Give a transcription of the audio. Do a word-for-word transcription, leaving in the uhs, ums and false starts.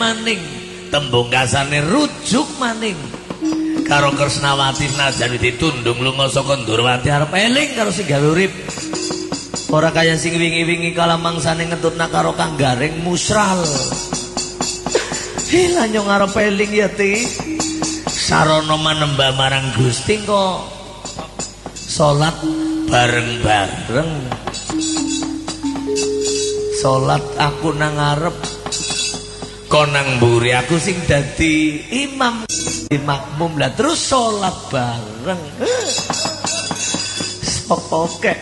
maning tembung kasane rujuk maning karo Kresnawati senajan ditundung lunga saka Ndorowati arep eling karo sing gawe urip ora kaya sing wingi-wingi kala mangsane ngetutna karo Kang Garing musral hilah nyong arep eling ya ti sarana manembah marang Gusti kok salat bareng-bareng salat aku nang ngarep kon nang mburi aku sing dadi imam makmum lah terus salat bareng sapa kek